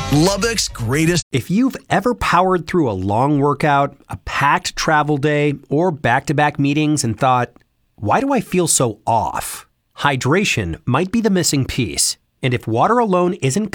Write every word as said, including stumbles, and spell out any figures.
Lubbock's greatest. If you've ever powered through a long workout, a packed travel day, or back-to-back meetings and thought, why do I feel so off? Hydration might be the missing piece. And if water alone isn't